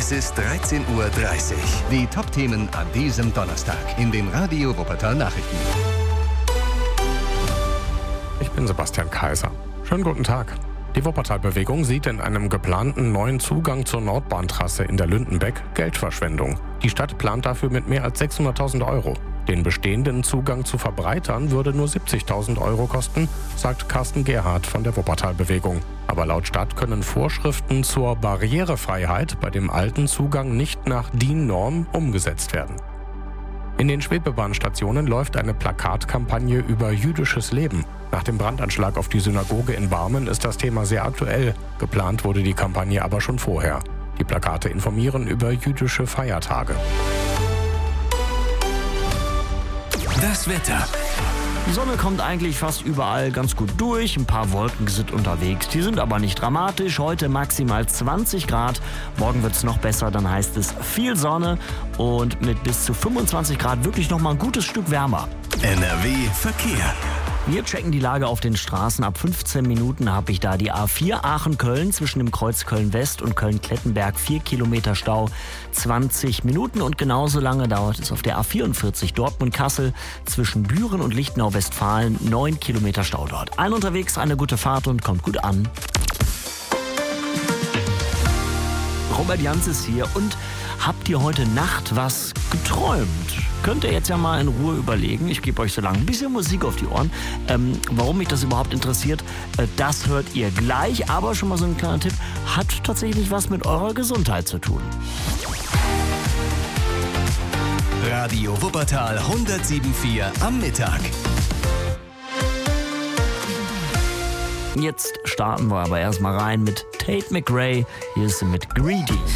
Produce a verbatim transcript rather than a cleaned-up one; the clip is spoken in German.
Es ist dreizehn Uhr dreißig. Die Top-Themen an diesem Donnerstag in den Radio Wuppertal Nachrichten. Ich bin Sebastian Kaiser. Schönen guten Tag. Die Wuppertal-Bewegung sieht in einem geplanten neuen Zugang zur Nordbahntrasse in der Lündenbeck Geldverschwendung. Die Stadt plant dafür mit mehr als sechshunderttausend Euro. Den bestehenden Zugang zu verbreitern würde nur siebzigtausend Euro kosten, sagt Carsten Gerhardt von der Wuppertal-Bewegung. Aber laut Stadt können Vorschriften zur Barrierefreiheit bei dem alten Zugang nicht nach D I N-Norm umgesetzt werden. In den Schwebebahnstationen läuft eine Plakatkampagne über jüdisches Leben. Nach dem Brandanschlag auf die Synagoge in Barmen ist das Thema sehr aktuell. Geplant wurde die Kampagne aber schon vorher. Die Plakate informieren über jüdische Feiertage. Das Wetter. Die Sonne kommt eigentlich fast überall ganz gut durch. Ein paar Wolken sind unterwegs. Die sind aber nicht dramatisch. Heute maximal zwanzig Grad. Morgen wird es noch besser. Dann heißt es viel Sonne und mit bis zu fünfundzwanzig Grad wirklich noch mal ein gutes Stück wärmer. N R W Verkehr. Wir checken die Lage auf den Straßen. Ab fünfzehn Minuten habe ich da die A vier Aachen-Köln zwischen dem Kreuz Köln-West und Köln-Klettenberg. vier Kilometer Stau, zwanzig Minuten. Und genauso lange dauert es auf der A vierundvierzig Dortmund-Kassel zwischen Büren und Lichtenau-Westfalen. neun Kilometer Stau dort. Allen unterwegs eine gute Fahrt und kommt gut an. Robert Jans ist hier und habt ihr heute Nacht was geträumt? Könnt ihr jetzt ja mal in Ruhe überlegen. Ich gebe euch so lange ein bisschen Musik auf die Ohren. Ähm, warum mich das überhaupt interessiert, äh, das hört ihr gleich. Aber schon mal so ein kleiner Tipp, hat tatsächlich was mit eurer Gesundheit zu tun. Radio Wuppertal hundertsieben Komma vier am Mittag. Jetzt starten wir aber erstmal rein mit Tate McRae. Hier ist sie mit Greedy.